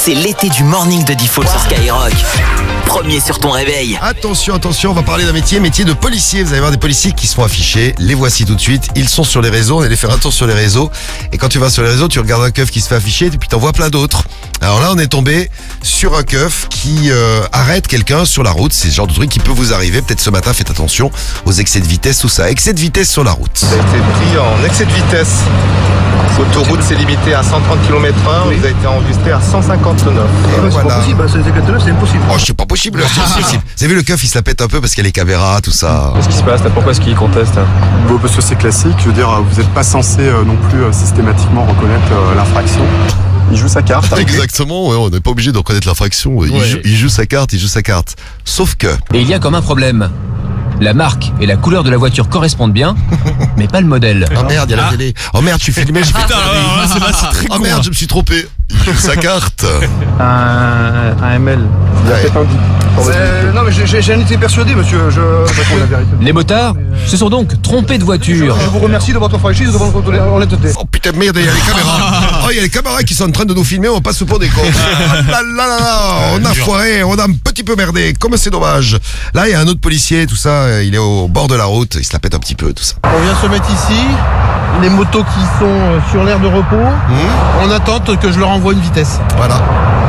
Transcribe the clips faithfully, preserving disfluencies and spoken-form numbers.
c'est l'été du morning de Default sur Skyrock. Premier sur ton réveil. Attention, attention, on va parler d'un métier, métier de policier. Vous allez voir des policiers qui se font afficher. Les voici tout de suite. Ils sont sur les réseaux. On allait faire un tour sur les réseaux. Et quand tu vas sur les réseaux, tu regardes un keuf qui se fait afficher et puis t'en vois plein d'autres. Alors là, on est tombé sur un keuf qui euh, arrête quelqu'un sur la route. C'est ce genre de truc qui peut vous arriver. Peut-être ce matin, faites attention aux excès de vitesse, tout ça. Excès de vitesse sur la route. Ça a été pris en excès de vitesse. L'autoroute c'est limité à cent trente kilomètres heure, oui. Vous avez été enregistré à cent cinquante-neuf. Et C'est voilà. pas possible, cent cinquante-neuf c'est impossible. Oh, c'est pas possible, c'est pas possible. Vous avez vu le keuf, il se la pète un peu parce qu'il y a les caméras, tout ça. Qu'est-ce qui se passe là? Pourquoi est-ce qu'il conteste? Bon, parce que c'est classique, je veux dire, vous n'êtes pas censé euh, non plus euh, systématiquement reconnaître euh, l'infraction. Il joue sa carte. Exactement, ouais, on n'est pas obligé de reconnaître l'infraction. Il, Ouais. joue, il joue sa carte, il joue sa carte. Sauf que... Et il y a comme un problème. La marque et la couleur de la voiture correspondent bien, mais pas le modèle. Oh merde, il y a la télé. Oh merde, je suis filmé, j'ai fait... Putain, alors là, c'est là, c'est très Oh con. merde, je me suis trompé. Il joue sa carte. Un, un M L. Ouais. C'est- Non mais j'ai- j'ai- j'en étais persuadé monsieur, je... la vérité. Les motards se sont donc trompés de voiture. Je vous remercie de votre franchise, de votre honnêteté. Oh putain de merde, il y a les caméras. Oh, il y a les caméras qui sont en train de nous filmer, on passe pour des cons. Oh là là là là, on a foiré, on a un petit peu merdé, comme c'est dommage. Là, il y a un autre policier, tout ça, il est au bord de la route, il se la pète un petit peu, tout ça. On vient se mettre ici, les motos qui sont euh, sur l'aire de repos, Mmh, on attend que je leur envoie une vitesse. voilà.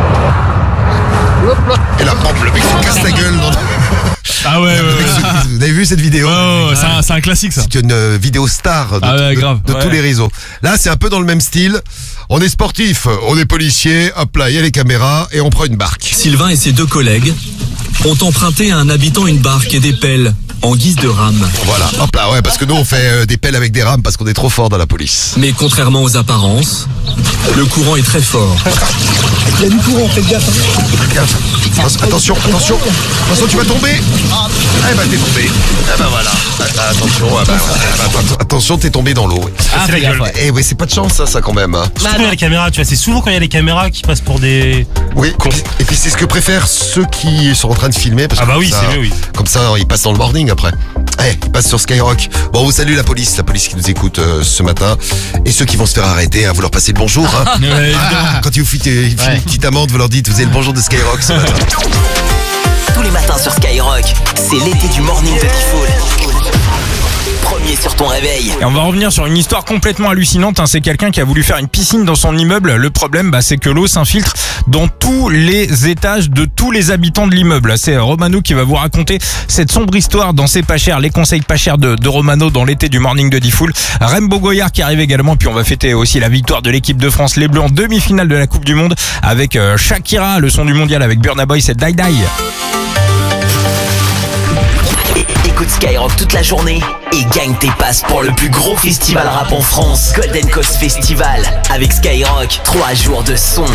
Et là, hop, le mec se casse la gueule. dans- Ah ouais, ouais, ouais. Vous avez vu cette vidéo? Oh, c'est un, c'est un classique ça. C'est une euh, vidéo star de, Ah ouais, de- grave, de ouais. tous les réseaux. Là, c'est un peu dans le même style. On est sportif, on est policier, hop là, il y a les caméras et on prend une barque. Sylvain et ses deux collègues ont emprunté à un habitant une barque et des pelles en guise de rame. Voilà, hop là, ouais, parce que nous on fait euh, des pelles avec des rames parce qu'on est trop fort dans la police. Mais contrairement aux apparences, le courant est très fort. Il y a du courant, faites gaffe. Gaffe. Attention, attention, attention, tu vas tomber. Eh ben t'es tombé. Ah ben voilà. Ah, attention, ah ben, voilà. Attention, attention, t'es tombé dans l'eau. Ouais. Ah, fais gaffe, ouais. Eh ouais, c'est pas de chance ça, ça quand même. Hein. Surtout quand il y a les caméras, tu vois, c'est souvent quand il y a les caméras qui passent pour des. Oui. Et puis c'est ce que préfèrent ceux qui sont en train de filmer parce Ah que bah comme oui, ça- c'est mieux, oui. Comme ça, ils passent dans le morning après. Eh, ils passent sur Skyrock. Bon, on vous salue la police, la police qui nous écoute euh, ce matin. Et ceux qui vont se faire arrêter, hein, vous leur passez le bonjour. Hein. Ouais, évidemment. Quand ils vous font une petite amende, vous leur dites, vous avez le bonjour de Skyrock ce matin. Tous les matins sur Skyrock, c'est l'été du morning de Default. Premier sur ton réveil. Et on va revenir sur une histoire complètement hallucinante, hein. C'est quelqu'un qui a voulu faire une piscine dans son immeuble. Le problème, bah, c'est que l'eau s'infiltre dans tous les étages de tous les habitants de l'immeuble. C'est Romano qui va vous raconter cette sombre histoire dans C'est pas cher, les conseils pas chers de, de Romano dans l'été du morning de Diffoul. Rembo Goyard qui arrive également, puis on va fêter aussi la victoire de l'équipe de France, les Bleus en demi-finale de la Coupe du Monde avec euh, Shakira, le son du mondial avec Burna Boy, c'est Die Die. É- Écoute Skyrock toute la journée et gagne tes passes pour le plus gros festival rap en France, Golden Coast Festival. Avec Skyrock, trois jours de son,